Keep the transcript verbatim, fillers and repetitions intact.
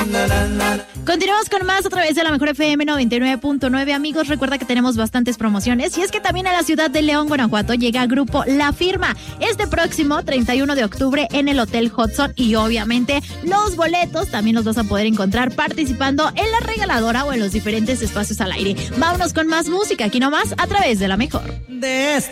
Continuamos con más a través de la Mejor F M noventa y nueve punto nueve. Amigos, recuerda que tenemos bastantes promociones y es que también a la ciudad de León, Guanajuato, llega Grupo La Firma este próximo treinta y uno de octubre en el Hotel Hudson y obviamente los boletos también los vas a poder encontrar participando en la regaladora o en los diferentes espacios al aire. Vámonos con más música aquí nomás a través de la Mejor. De